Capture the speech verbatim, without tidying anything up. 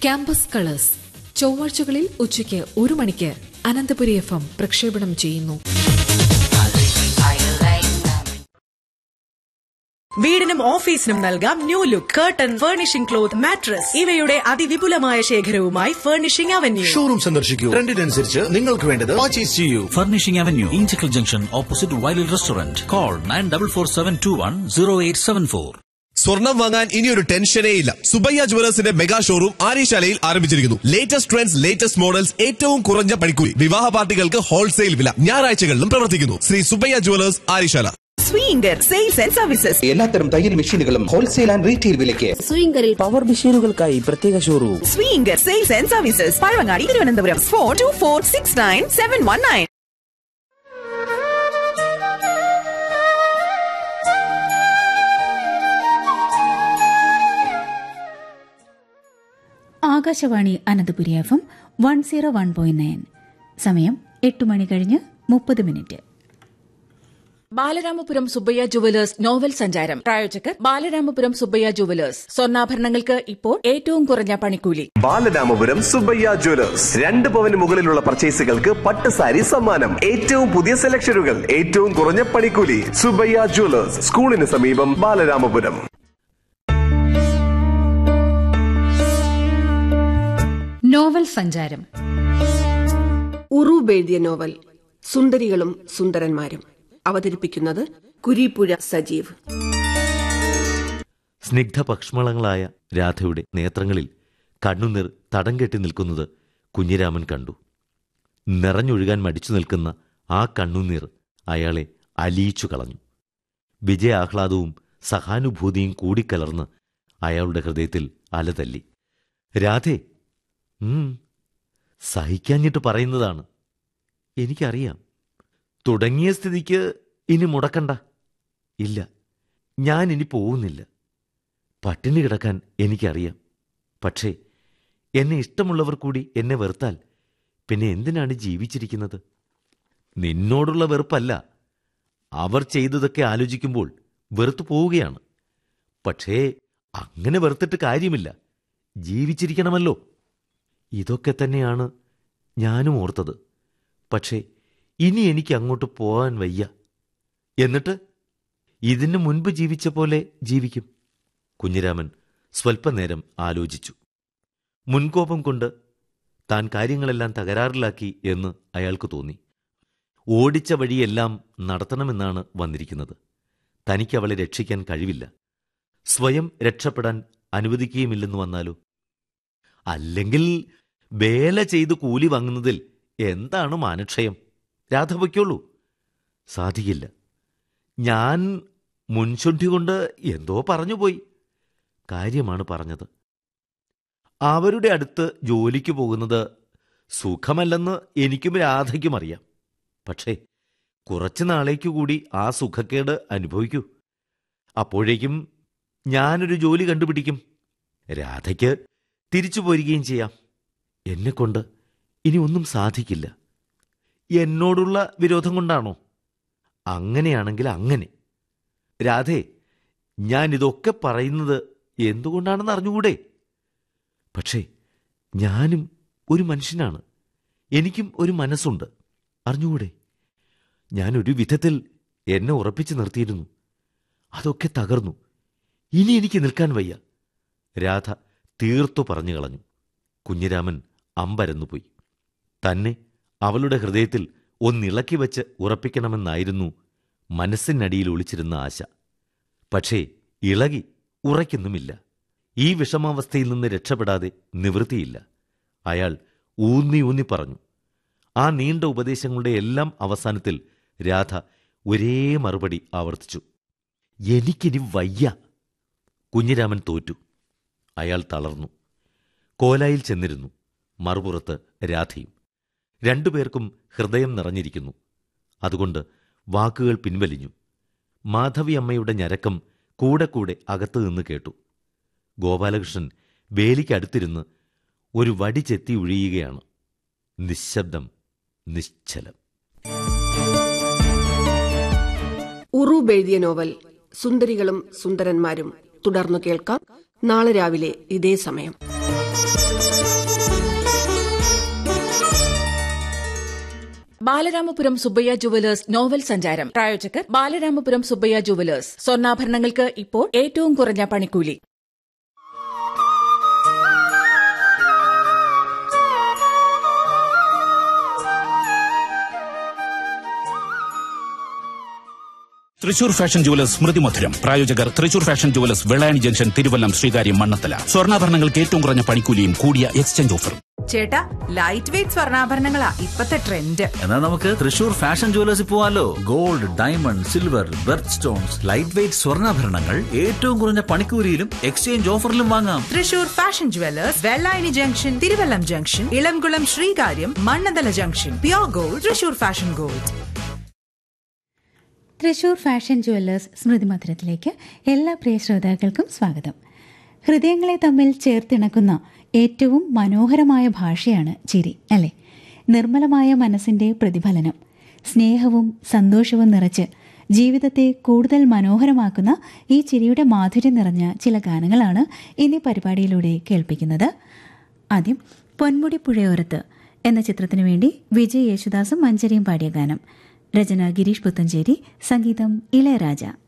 Campus colours ചൊവ്വാഴ്ചകളിൽ ഉച്ചയ്ക്ക് ഒരു മണിക്ക് അനന്തപുരി എഫ് എം പ്രക്ഷേപണം ചെയ്യുന്നു. വീടിനും ഓഫീസിനും നൽകാം new look. Curtain, furnishing cloth, mattress ഇവയുടെ അതിവിപുലമായ ശേഖരവുമായി ഫർണിഷിംഗ് അവന്യൂ. ഷോറൂം സന്ദർശിക്കൂ. ട്രെൻഡിനനുസരിച്ച് നിങ്ങൾക്ക് വേണ്ടത് പർച്ചേസ് ചെയ്യൂ. Furnishing avenue, Inchakkal junction, opposite വൈലിൽ restaurant. Call nine double four seven to one zero eight seven four. സ്വർണം വാങ്ങാൻ ഇനിയൊരു ടെൻഷനേ ഇല്ല. സുബയ്യ ജുവലേഴ്സിന്റെ മെഗാ ഷോറൂം ആര്യശാലയിൽ ആരംഭിച്ചിരിക്കുന്നു. ലേറ്റസ്റ്റ് ട്രെൻഡ്സ്, ലേറ്റസ്റ്റ് മോഡൽസ്, ഏറ്റവും കുറഞ്ഞ പണിക്കൂലി, വിവാഹ പാർട്ടികൾക്ക് ഹോൾസെയിൽ വില. ഞായറാഴ്ചകളിലും പ്രവർത്തിക്കുന്നു. Shri Subbaiah jewellers, Aryasala. സ്വീങ്കർ sales and services. എല്ലാത്തരം തയ്യൽ മെഷീനുകളും ഹോൾസെയിൽ ആൻഡ് റീറ്റെയിൽ വിലയ്ക്ക്. സ്വീങ്കറിൽ പവർ മെഷീനുകൾക്കായി പ്രത്യേക showroom. സ്വീങ്കർ sales and services, Pazhavangadi, Thiruvananthapuram. Four to four six nine seven one nine. Akashvani Ananthapuri F M one zero one point nine. സമയം എട്ട് മണി കഴിഞ്ഞ് മുപ്പത് minute. Balaramapuram Subbaiah jewellers novel സഞ്ചാരം. പ്രായോജകർ ബാലരാമപുരം സുബ്ബയ്യ ജുവലേഴ്സ്. സ്വർണ്ണാഭരണങ്ങൾക്ക് ഇപ്പോൾ ഏറ്റവും കുറഞ്ഞ പണിക്കൂലി. ബാലരാമപുരം സുബയ്യ ജുവലേഴ്സ്. രണ്ട് പവന് മുകളിലുള്ള പർച്ചേസുകൾക്ക് പട്ട് സാരി സമ്മാനം. ഏറ്റവും പുതിയ സെലക്ഷനുകൾ, ഏറ്റവും കുറഞ്ഞ പണിക്കൂലി. സുബയ്യ ജുവലേഴ്സ്, സ്കൂളിന് സമീപം, ബാലരാമപുരം. നോവൽ സഞ്ചാരം. ഉറൂബ് എഴുതിയ നോവൽ സുന്ദരികളും സുന്ദരന്മാരും. അവതരിപ്പിക്കുന്നത് കുരീപ്പുഴ സജീവ്. സ്നിഗ്ധ പക്ഷമളങ്ങളായ രാധയുടെ നേത്രങ്ങളിൽ കണ്ണുനീർ തടം കെട്ടി നിൽക്കുന്നത് കുഞ്ഞിരാമൻ കണ്ടു. നിറഞ്ഞൊഴുകാൻ മടിച്ചു നിൽക്കുന്ന ആ കണ്ണുനീർ അയാളെ അലിയിച്ചു കളഞ്ഞു. വിജയാഹ്ലാദവും സഹാനുഭൂതിയും കൂടിക്കലർന്ന് അയാളുടെ ഹൃദയത്തിൽ അലതല്ലി. രാധേ, സഹിക്കാഞ്ഞിട്ട് പറയുന്നതാണ്. എനിക്കറിയാം. തുടങ്ങിയ സ്ഥിതിക്ക് ഇനി മുടക്കണ്ട. ഇല്ല, ഞാൻ ഇനി പോകുന്നില്ല. പട്ടിണി കിടക്കാൻ എനിക്കറിയാം. പക്ഷേ എന്നെ ഇഷ്ടമുള്ളവർ കൂടി എന്നെ വെറുത്താൽ പിന്നെ എന്തിനാണ് ജീവിച്ചിരിക്കുന്നത്? നിന്നോടുള്ള വെറുപ്പല്ല, അവർ ചെയ്തതൊക്കെ ആലോചിക്കുമ്പോൾ വെറുത്തു പോവുകയാണ്. പക്ഷേ അങ്ങനെ വെറുത്തിട്ട് കാര്യമില്ല, ജീവിച്ചിരിക്കണമല്ലോ. ഇതൊക്കെ തന്നെയാണ് ഞാനും ഓർത്തത്. പക്ഷേ ഇനി എനിക്ക് അങ്ങോട്ട് പോകാൻ വയ്യ. എന്നിട്ട് ഇതിനു മുൻപ് ജീവിച്ച പോലെ ജീവിക്കും. കുഞ്ഞിരാമൻ സ്വൽപ്പനേരം ആലോചിച്ചു. മുൻകോപം കൊണ്ട് താൻ കാര്യങ്ങളെല്ലാം തകരാറിലാക്കി എന്ന് അയാൾക്ക് തോന്നി. ഓടിച്ച വഴിയെല്ലാം നടത്തണമെന്നാണ് വന്നിരിക്കുന്നത്. തനിക്ക് അവളെ രക്ഷിക്കാൻ കഴിവില്ല. സ്വയം രക്ഷപ്പെടാൻ അനുവദിക്കുകയുമില്ലെന്ന് വന്നാലോ? അല്ലെങ്കിൽ വേല ചെയ്ത് കൂലി വാങ്ങുന്നതിൽ എന്താണ് മാനക്ഷയം? രാധ വയ്ക്കുള്ളൂ. സാധിക്കില്ല. ഞാൻ മുൻശുദ്ധി കൊണ്ട് എന്തോ പറഞ്ഞുപോയി. കാര്യമാണ് പറഞ്ഞത്. അവരുടെ അടുത്ത് ജോലിക്ക് പോകുന്നത് സുഖമല്ലെന്ന് എനിക്കും രാധയ്ക്കും അറിയാം. പക്ഷേ കുറച്ചു നാളേക്കു കൂടി ആ സുഖക്കേട് അനുഭവിക്കൂ. അപ്പോഴേക്കും ഞാനൊരു ജോലി കണ്ടുപിടിക്കും. രാധയ്ക്ക് തിരിച്ചു പോരുകയും ചെയ്യാം. എന്നെക്കൊണ്ട് ഇനി ഒന്നും സാധിക്കില്ല. എന്നോടുള്ള വിരോധം കൊണ്ടാണോ? അങ്ങനെയാണെങ്കിൽ അങ്ങനെ. രാധേ, ഞാനിതൊക്കെ പറയുന്നത് എന്തുകൊണ്ടാണെന്ന് അറിഞ്ഞുകൂടെ? പക്ഷേ ഞാനും ഒരു മനുഷ്യനാണ്. എനിക്കും ഒരു മനസ്സുണ്ട്. അറിഞ്ഞുകൂടെ? ഞാനൊരു വിധത്തിൽ എന്നെ ഉറപ്പിച്ചു നിർത്തിയിരുന്നു. അതൊക്കെ തകർന്നു. ഇനി എനിക്ക് നിൽക്കാൻ വയ്യ. രാധ തീർത്തു പറഞ്ഞു കളഞ്ഞു. കുഞ്ഞിരാമൻ അമ്പരന്നുപോയി. തന്നെ അവളുടെ ഹൃദയത്തിൽ ഒന്നിളക്കി വച്ച് ഉറപ്പിക്കണമെന്നായിരുന്നു മനസ്സിനടിയിൽ ഒളിച്ചിരുന്ന ആശ. പക്ഷേ ഇളകി ഉറയ്ക്കുന്നുമില്ല. ഈ വിഷമാവസ്ഥയിൽ നിന്ന് രക്ഷപ്പെടാതെ നിവൃത്തിയില്ല. അയാൾ ഊന്നി ഊന്നി പറഞ്ഞു. ആ നീണ്ട ഉപദേശങ്ങളുടെ എല്ലാം അവസാനത്തിൽ രാധ ഒരേ മറുപടി ആവർത്തിച്ചു: എനിക്കിനി വയ്യ. കുഞ്ഞിരാമൻ തോറ്റു. അയാൾ തളർന്നു. കോലായിൽ ചെന്നിരുന്നു. മറുപുറത്ത് രാധയും. രണ്ടുപേർക്കും ഹൃദയം നിറഞ്ഞിരിക്കുന്നു. അതുകൊണ്ട് വാക്കുകൾ പിൻവലിഞ്ഞു. മാധവിയമ്മയുടെ ഞരക്കം കൂടെ കൂടെ അകത്തുനിന്ന് കേട്ടു. ഗോപാലകൃഷ്ണൻ വേലിക്കടുത്തിരുന്ന് ഒരു വടി ചെത്തി ഒഴിയുകയാണ്. നിശബ്ദം, നിശ്ചലം. ഉറൂബ് എഴുതിയ നോവൽ സുന്ദരികളും സുന്ദരന്മാരും തുടർന്നു കേൾക്കാം നാളെ രാവിലെ ഇതേ സമയം. ബാലരാമപുരം സുബ്ബയ്യ ജുവലേഴ്സ് നോവൽ സഞ്ചാരം പ്രായോജകർ ബാലരാമപുരം സുബ്ബയ്യ ജുവലേഴ്സ് സ്വർണ്ണാഭരണങ്ങൾക്ക് ഇപ്പോൾ ഏറ്റവും കുറഞ്ഞ പണിക്കൂലി. തൃശൂർ ഫാഷൻ ജുവലേഴ്സ് സ്മൃതി മധുരം പ്രായോജകർ Thrissur fashion jewellers Vellayani junction Thiruvallam Sreekaryam Mannathala. സ്വർണ്ണാഭരണങ്ങൾക്ക് ഏറ്റവും കുറഞ്ഞ പണിക്കൂലിയും കൂടിയ എക്സ്ചേഞ്ച് ഓഫറും. ചേട്ടാ, ലൈറ്റ് വെയിറ്റ് സ്വർണ്ണാഭരണങ്ങളാ ഇപ്പത്തെ ട്രെൻഡ്. എന്നാൽ നമുക്ക് തൃശൂർ ഫാഷൻ ജുവലേഴ്സിൽ പോവാലോ. Gold, diamond, silver, berth stones, light weight സ്വർണ്ണാഭരണങ്ങൾ ഏറ്റവും കുറഞ്ഞ പണിക്കൂലിയിലും എക്സ്ചേഞ്ച് ഓഫറിലും വാങ്ങാം. Thrissur fashion jewellers Vellayani junction Thiruvallam junction Elamkulam Sreekaryam Mannanthala junction. Pure gold, Thrissur fashion gold. Thrissur fashion jewellers സ്മൃതി മധുരത്തിലേക്ക് എല്ലാ പ്രിയ ശ്രോതാക്കൾക്കും സ്വാഗതം. ഹൃദയങ്ങളെ തമ്മിൽ ചേർത്തിണക്കുന്ന ഏറ്റവും മനോഹരമായ ഭാഷയാണ് ചിരി, അല്ലേ? നിർമ്മലമായ മനസ്സിന്റെ പ്രതിഫലനം. സ്നേഹവും സന്തോഷവും നിറച്ച് ജീവിതത്തെ കൂടുതൽ മനോഹരമാക്കുന്ന ഈ ചിരിയുടെ മാധുര്യം നിറഞ്ഞ ചില ഗാനങ്ങളാണ് ഇന്നീ പരിപാടിയിലൂടെ കേൾപ്പിക്കുന്നത്. ആദ്യം പൊന്മുടി പുഴയോരത്ത് എന്ന ചിത്രത്തിനു വേണ്ടി വിജയ് യേശുദാസും മഞ്ചരിയും പാടിയ ഗാനം. രചന ഗിരീഷ് പുത്തഞ്ചേരി, സംഗീതം ഇളയരാജ.